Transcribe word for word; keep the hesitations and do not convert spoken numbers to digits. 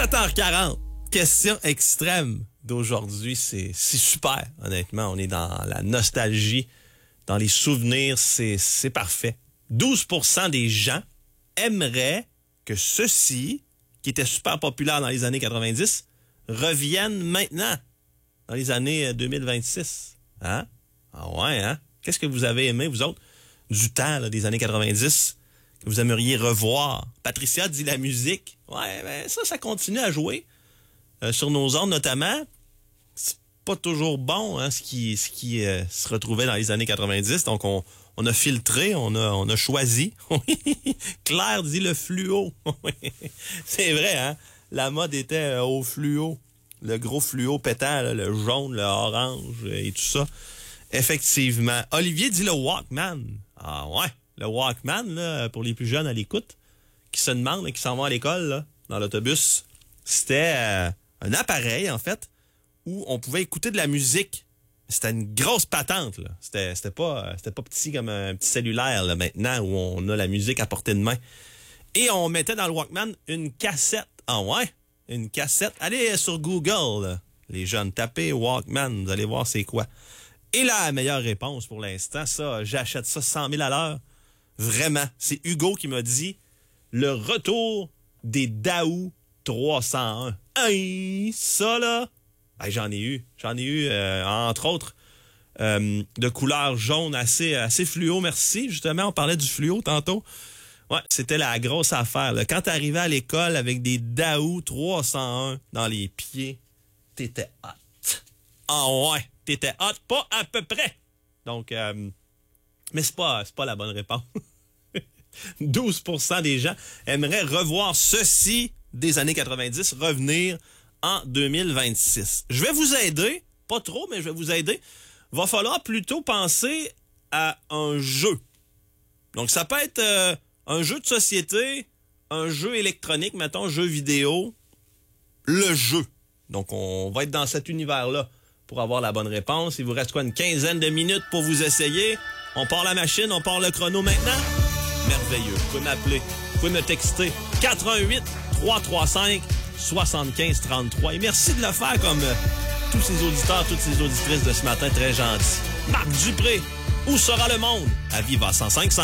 sept heures quarante, question extrême d'aujourd'hui. C'est, c'est super, honnêtement. On est dans la nostalgie, dans les souvenirs. C'est, c'est parfait. douze pour cent des gens aimeraient que ceci, qui était super populaire dans les années quatre-vingt-dix, revienne maintenant, dans les années deux mille vingt-six. Hein? Ah ouais, hein? Qu'est-ce que vous avez aimé, vous autres, du temps là, des années quatre-vingt-dix, que vous aimeriez revoir? Patricia dit la musique. Ouais, ben ça, ça continue à jouer. Euh, sur nos ondes, notamment. C'est pas toujours bon, hein, ce qui, ce qui euh, se retrouvait dans les années quatre-vingt-dix. Donc, on, on a filtré, on a, on a choisi. Claire dit le fluo. C'est vrai, hein? La mode était euh, au fluo. Le gros fluo pétant, là, le jaune, le orange et tout ça. Effectivement. Olivier dit le Walkman. Ah ouais, le Walkman, là, pour les plus jeunes à l'écoute, qui se demandent et qui s'en vont à l'école, là, dans l'autobus. C'était euh, un appareil, en fait, où on pouvait écouter de la musique. C'était une grosse patente, là. C'était, c'était pas, c'était pas petit comme un petit cellulaire, là, maintenant, où on a la musique à portée de main. Et on mettait dans le Walkman une cassette. Ah ouais? Une cassette. Allez sur Google, là, les jeunes. Tapez Walkman, vous allez voir c'est quoi. Et la meilleure réponse pour l'instant, ça, j'achète ça cent mille à l'heure. Vraiment. C'est Hugo qui m'a dit le retour des Daou trois cent un. Hey, ça là, hey, j'en ai eu. J'en ai eu, euh, entre autres, euh, de couleur jaune assez, assez fluo, merci. Justement, on parlait du fluo tantôt. Ouais, c'était la grosse affaire, là. Quand t'arrivais à l'école avec des Daou trois cent un dans les pieds, t'étais hot. Ah ouais, t'étais hot, pas à peu près. Donc, euh, mais c'est pas, c'est pas la bonne réponse. douze pour cent des gens aimeraient revoir ceci des années quatre-vingt-dix revenir en deux mille vingt-six. Je vais vous aider, pas trop, mais je vais vous aider. Va falloir plutôt penser à un jeu. Donc, ça peut être euh, un jeu de société, un jeu électronique, mettons, jeu vidéo, le jeu. Donc, on va être dans cet univers-là pour avoir la bonne réponse. Il vous reste quoi, une quinzaine de minutes pour vous essayer? On part la machine, on part le chrono maintenant? Merveilleux. Vous pouvez m'appeler, vous pouvez me texter quatre un huit, trois trois cinq, sept cinq trois trois. Et merci de le faire comme euh, tous ces auditeurs, toutes ces auditrices de ce matin, très gentils. Marc Dupré, où sera le monde? À Viva cent cinq virgule cinq.